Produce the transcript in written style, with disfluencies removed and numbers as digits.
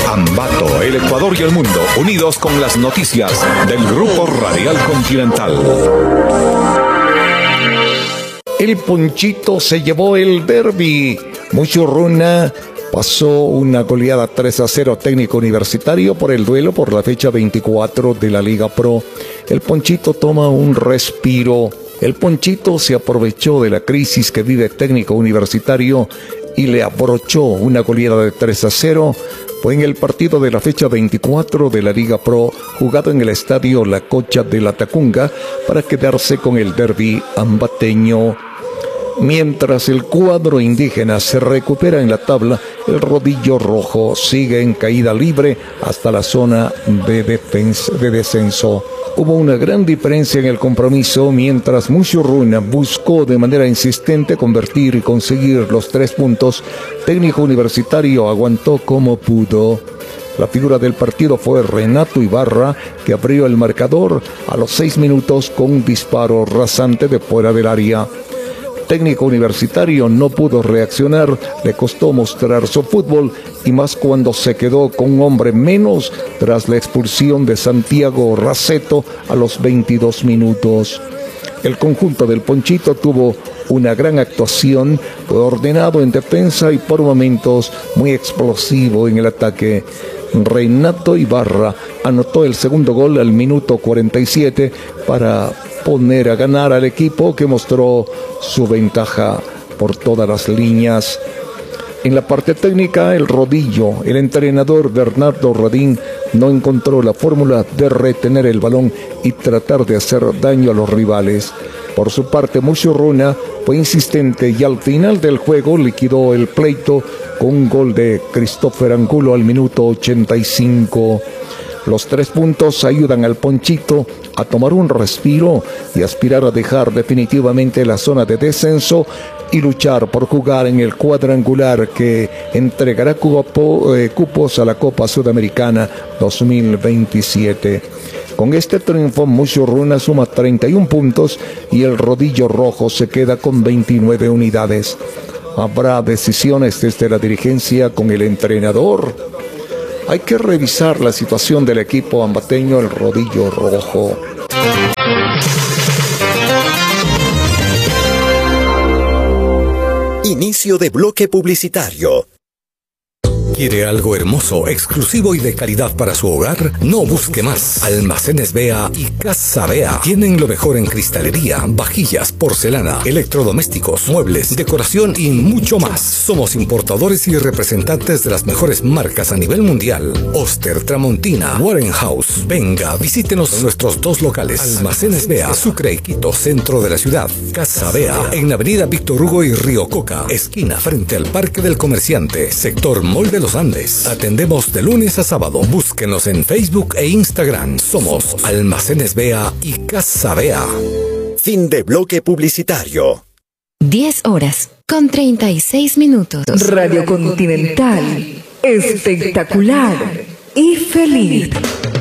Ambato, el Ecuador y el mundo, unidos con las noticias del Grupo Radial Continental. El Ponchito se llevó el derbi. Muchurruna pasó una goleada 3-0 Técnico Universitario por el duelo por la fecha 24 de la Liga Pro. El Ponchito toma un respiro. El Ponchito se aprovechó de la crisis que vive Técnico Universitario y le abrochó una goleada de 3-0. Fue en el partido de la fecha 24 de la Liga Pro, jugado en el estadio La Cocha de la Tacunga, para quedarse con el derbi ambateño. Mientras el cuadro indígena se recupera en la tabla, el Rodillo Rojo sigue en caída libre hasta la zona de descenso. Hubo una gran diferencia en el compromiso, mientras Muchurruna buscó de manera insistente convertir y conseguir los 3 puntos. Técnico Universitario aguantó como pudo. La figura del partido fue Renato Ibarra, que abrió el marcador a los 6 minutos con un disparo rasante de fuera del área. Técnico Universitario no pudo reaccionar, le costó mostrar su fútbol y más cuando se quedó con un hombre menos tras la expulsión de Santiago Raceto a los 22 minutos. El conjunto del Ponchito tuvo una gran actuación, fue ordenado en defensa y por momentos muy explosivo en el ataque. Renato Ibarra anotó el segundo gol al minuto 47 para poner a ganar al equipo, que mostró su ventaja por todas las líneas. En la parte técnica, el Rodillo, el entrenador Bernardo Radín, no encontró la fórmula de retener el balón y tratar de hacer daño a los rivales. Por su parte, Muchurruna fue insistente y al final del juego liquidó el pleito con un gol de Christopher Angulo al minuto 85. Los 3 puntos ayudan al Ponchito a tomar un respiro y aspirar a dejar definitivamente la zona de descenso y luchar por jugar en el cuadrangular que entregará cupos a la Copa Sudamericana 2027. Con este triunfo, Muchurruna suma 31 puntos y el Rodillo Rojo se queda con 29 unidades. Habrá decisiones desde la dirigencia con el entrenador. Hay que revisar la situación del equipo ambateño, el Rodillo Rojo. Inicio de bloque publicitario. ¿Quiere algo hermoso, exclusivo y de calidad para su hogar? No busque más. Almacenes Bea y Casa Bea tienen lo mejor en cristalería, vajillas, porcelana, electrodomésticos, muebles, decoración y mucho más. Somos importadores y representantes de las mejores marcas a nivel mundial. Oster, Tramontina, Warren House. Venga, visítenos en nuestros 2 locales. Almacenes Bea, Sucre y Quito, centro de la ciudad. Casa Bea, en la avenida Víctor Hugo y Río Coca, esquina frente al Parque del Comerciante, sector Mall de los Andes. Atendemos de lunes a sábado. Búsquenos en Facebook e Instagram. Somos Almacenes Bea y Casa Bea. Fin de bloque publicitario. 10:36. Radio Continental, espectacular y feliz.